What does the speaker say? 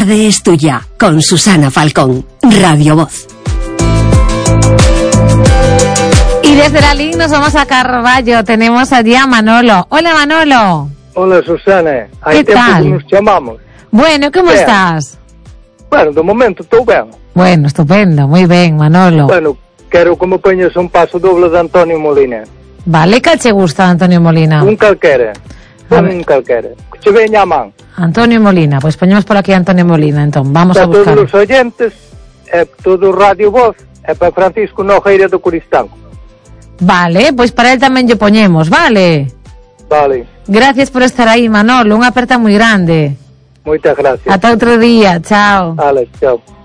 tarde es tuya, con Susana Falcón, Radio Voz. Y desde la línea nos vamos a Carballo. Tenemos allí a Manolo. Hola, Manolo. Hola, Susana. ¿Qué tal? Que nos chamamos. Bueno, ¿cómo estás? Bueno, de momento estou ben. Bueno, estupendo, muy bien, Manolo. Bueno, quero que me poñes un paso doble de Antonio Molina. Vale, que che gusta Antonio Molina? Un calquera. Un calquera. Que che veña a man. Antonio Molina, pues poñemos por aquí a Antonio Molina, entón, vamos a buscar. Para todos os oyentes, todo Radio Voz, e para Francisco Nogueira do Coristanco. Vale, pois para él tamén lle poñemos, vale? Vale. Gracias por estar aí, Manolo, unha aperta moi grande. Moitas gracias. Ata outro día, chao. Vale, chao.